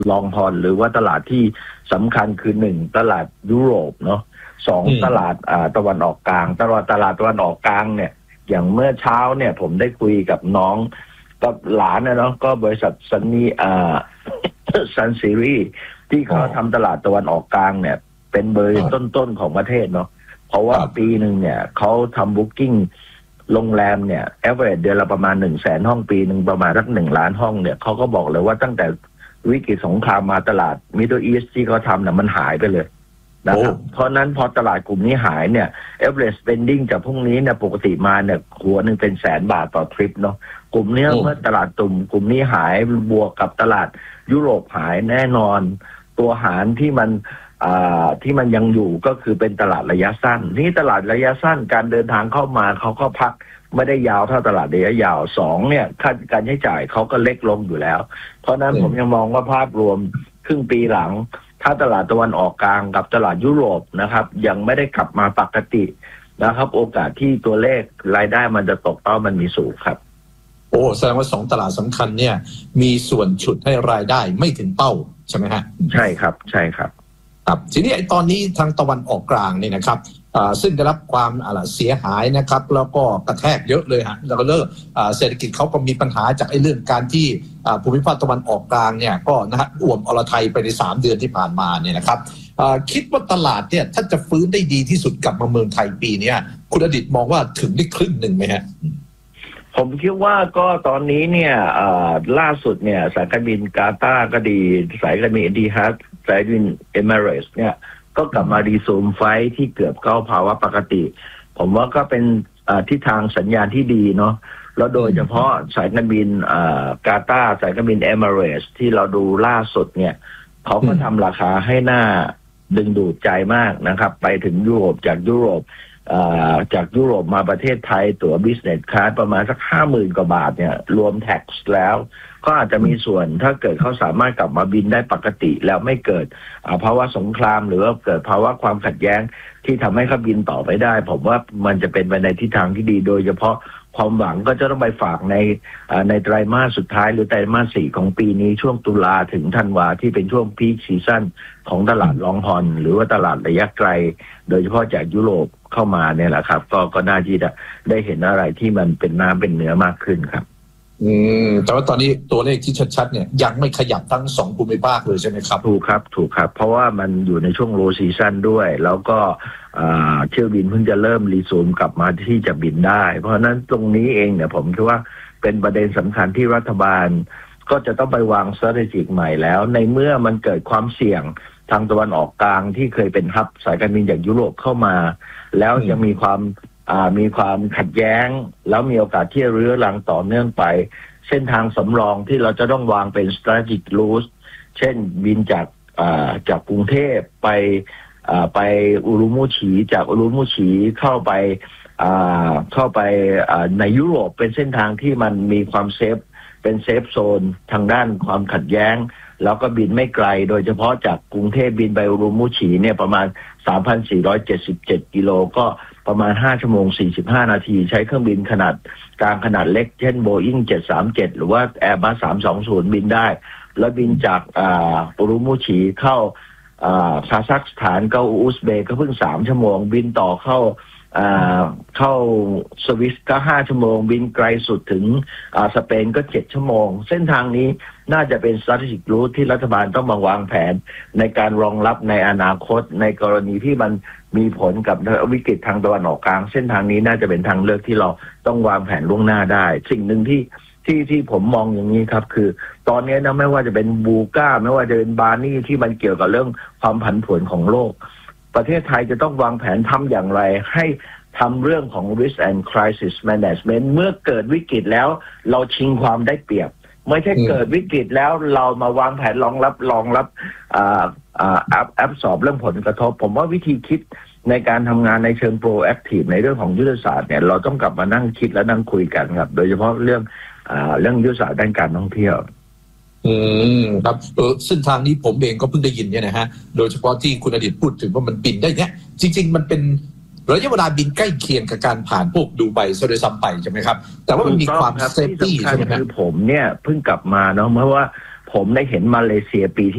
ลองฮอลหรือว่าตลาดที่สำคัญคือ1ตลาดยุโรปเนาะ2ตลาดตะวันออกกลางตลาดตะวันออกกลางเนี่ยอย่างเมื่อเช้าเนี่ยผมได้คุยกับน้องกับหลานนะเนาะก็บริษัทซันนี่ซันซีรีส์ที่เขาทำตลาดตะวันออกกลางเนี่ยเป็นเบอร์ต้นๆของประเทศเนาะเพราะว่าปีหนึ่งเนี่ยเขาทำบุ๊กิ้งโรงแรมเนี่ยแอเวอเรจเดือนละประมาณ100,000 ห้องปีหนึ่งประมาณสัก1 ล้านห้องเนี่ยเขาก็บอกเลยว่าตั้งแต่วิกฤตสงครามมาตลาด Middle East ที่เขาทำเนี่ยมันหายไปเลยนะครับเพราะนั้นพอตลาดกลุ่มนี้หายเนี่ย average spending จากพวกนี้เนี่ยปกติมาเนี่ยหัวหนึ่งเป็น100,000 บาทต่อทริปเนาะกลุ่มนี้เมื่อตลาดกลุ่มนี้หายบวกกับตลาดยุโรปหายแน่นอนตัวหารที่มันยังอยู่ก็คือเป็นตลาดระยะสั้นนี่ตลาดระยะสั้นการเดินทางเข้ามาเขาก็พักไม่ได้ยาวเท่าตลาดระยะยาว2เนี่ยค่าการใช้จ่ายเขาก็เล็กลงอยู่แล้วเพราะนั้นผมยังมองว่าภาพรวมครึ่งปีหลังถ้าตลาดตะวันออกกลางกับตลาดยุโรปนะครับยังไม่ได้กลับมาปกตินะครับโอกาสที่ตัวเลขรายได้มันจะตกเป้ามันมีสูงครับโอ้แสดงว่า2ตลาดสำคัญเนี่ยมีส่วนฉุดให้รายได้ไม่ถึงเป้าใช่ไหมฮะใช่ครับใช่ครับครับทีนี้ตอนนี้ทางตะวันออกกลางนี่นะครับซึ่งได้รับความเสียหายนะครับแล้วก็กระแทกเยอะเลยฮะแล้วก็เศรษฐกิจเขาก็มีปัญหาจากเรื่องการที่ภูมิภาคตะวันออกกลางเนี่ยก็นะฮะอ่วมอรไทยไปใน3 เดือนที่ผ่านมาเนี่ยนะครับคิดว่าตลาดเนี่ยถ้าจะฟื้นได้ดีที่สุดกลับมาเมืองไทยปีนี้คุณอดิตมองว่าถึงได้ครึ่งหนึ่งไหมฮะผมคิดว่าก็ตอนนี้เนี่ยล่าสุดเนี่ยสายการบินกาตาร์ก็ดีสายการบินเอติฮัดสายการบินเอมิเรตส์เนี่ยก็กลับมารีซูมไฟท์ที่เกือบเข้าภาวะปกติผมว่าก็เป็นทิศทางสัญญาณที่ดีเนาะแล้วโดยเฉพาะสายการบินกาตาร์สายการบินเอมิเรตส์ที่เราดูล่าสุดเนี่ยเขาก็ทำราคาให้หน้าดึงดูดใจมากนะครับไปถึงยุโรปจากยุโรปมาประเทศไทยตั๋ว Business Class ประมาณสัก 50,000 กว่าบาทเนี่ยรวม tax แล้วก็อาจจะมีส่วนถ้าเกิดเขาสามารถกลับมาบินได้ปกติแล้วไม่เกิดภาวะสงครามหรือว่าเกิดภาวะความขัดแย้งที่ทำให้เขาบินต่อไปได้ผมว่ามันจะเป็นไปในทิศทางที่ดีโดยเฉพาะความหวังก็จะต้องไปฝากในไตรมาสสุดท้ายหรือไตรมาส 4ของปีนี้ช่วงตุลาถึงธันวาที่เป็นช่วงพีคซีซั่นของตลาดลองฮอลหรือว่าตลาดระยะไกลโดยเฉพาะจากยุโรปเข้ามาเนี่ยแหละครับก็น่าที่จะได้เห็นอะไรที่มันเป็นน้ำเป็นเนื้อมากขึ้นครับแต่ว่าตอนนี้ตัวเลขที่ชัดๆเนี่ยยังไม่ขยับทั้ง2ภูมิภาคเลยใช่ไหมครับถูกครับเพราะว่ามันอยู่ในช่วงโลซีซั่นด้วยแล้วก็เที่ยวบินเพิ่งจะเริ่มรีซูมกลับมาที่จะบินได้เพราะฉะนั้นตรงนี้เองเนี่ยผมคิดว่าเป็นประเด็นสำคัญที่รัฐบาลก็จะต้องไปวาง strategy ใหม่แล้วในเมื่อมันเกิดความเสี่ยงทางตะวันออกกลางที่เคยเป็นฮับสายการบินจากยุโรปเข้ามาแล้วยังมีความขัดแย้งแล้วมีโอกาสที่จะเรื้อรังต่อเนื่องไปเส้นทางสำรองที่เราจะต้องวางเป็น strategic route เช่นบินจากกรุงเทพไปอุรุมูชีจากอุรุมูชีเข้าไปในยุโรปเป็นเส้นทางที่มันมีความเซฟเป็นเซฟโซนทางด้านความขัดแย้งแล้วก็บินไม่ไกลโดยเฉพาะจากกรุงเทพบินไปอุรุมูชีเนี่ยประมาณ 3,477 กิโลก็ประมาณ5 ชั่วโมง 45 นาทีใช้เครื่องบินขนาดกลางขนาดเล็กเช่น Boeing 737 หรือว่า Airbus 320 บินได้แล้วบินจากอุรุมูชีเข้าคาซัคสถานก็อุซเบกก็เพิ่ง3 ชั่วโมงบินต่อเข้าสวิสก็5 ชั่วโมงบินไกลสุดถึงสเปนก็7 ชั่วโมงเส้นทางนี้น่าจะเป็น strategic route ที่รัฐบาลต้องมาวางแผนในการรองรับในอนาคตในกรณีที่มันมีผลกับวิกฤตทางตะวันออกกลางเส้นทางนี้น่าจะเป็นทางเลือกที่เราต้องวางแผนล่วงหน้าได้สิ่งหนึ่งที่ผมมองอย่างนี้ครับคือตอนนี้นะไม่ว่าจะเป็นบูก้าไม่ว่าจะเป็นบานี่ที่มันเกี่ยวกับเรื่องความผันผวนของโลกประเทศไทยจะต้องวางแผนทำอย่างไรให้ทำเรื่องของ risk and crisis management เมื่อเกิดวิกฤตแล้วเราชิงความได้เปรียบไม่ใช่เกิดวิกฤตแล้วเรามาวางแผนรองรับแอบสอบเรื่องผลกระทบผมว่าวิธีคิดในการทำงานในเชิง proactive ในเรื่องของยุทธศาสตร์เนี่ยเราต้องกลับมานั่งคิดและนั่งคุยกันครับโดยเฉพาะเรื่องยุทธศาสตร์ด้านการท่องเที่ยวครับเส้นทางนี้ผมเองก็เพิ่งได้ยินเนี่ยนะฮะโดยเฉพาะที่คุณอดิตพูดถึงว่ามันบินได้เนี่ยจริงๆมันเป็นระยะเวลาบินใกล้เคียงกับการผ่านพวกดูไบซะโดยซ้ำไปใช่ไหมครับแต่ว่ามันมีความเซฟตี้ใช่ไหมครับคือผมเนี่ยเพิ่งกลับมาเนาะเพราะว่าผมได้เห็นมาเลเซียปี